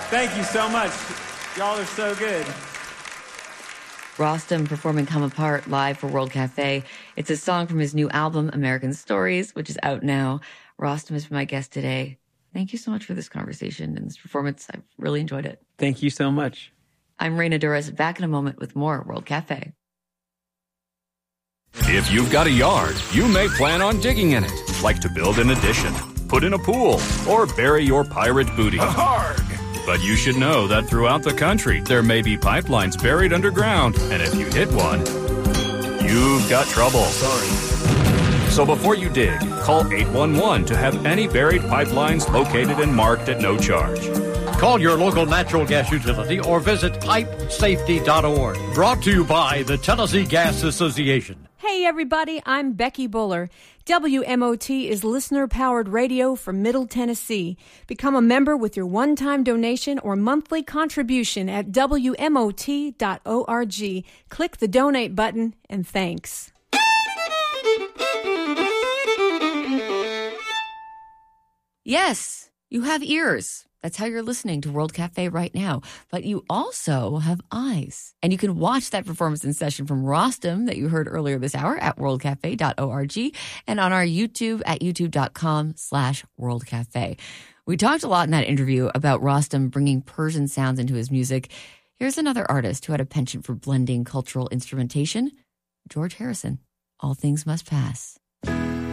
Thank you so much. Y'all are so good. Rostam performing Come Apart live for World Cafe. It's a song from his new album, American Stories, which is out now. Rostam has been my guest today. Thank you so much for this conversation and this performance. I've really enjoyed it. Thank you so much. I'm Reina Durres, back in a moment with more World Cafe. If you've got a yard, you may plan on digging in it, like to build an addition, put in a pool, or bury your pirate booty. But you should know that throughout the country, there may be pipelines buried underground, and if you hit one, you've got trouble. Sorry. So before you dig, call 811 to have any buried pipelines located and marked at no charge. Call your local natural gas utility or visit pipesafety.org. Brought to you by the Tennessee Gas Association. Hey everybody, I'm Becky Buller. WMOT is listener-powered radio from Middle Tennessee. Become a member with your one-time donation or monthly contribution at WMOT.org. Click the donate button, and thanks. Yes, you have ears. That's how you're listening to World Cafe right now. But you also have eyes. And you can watch that performance in session from Rostam that you heard earlier this hour at worldcafe.org and on our YouTube at youtube.com/worldcafe. We talked a lot in that interview about Rostam bringing Persian sounds into his music. Here's another artist who had a penchant for blending cultural instrumentation, George Harrison. All Things Must Pass.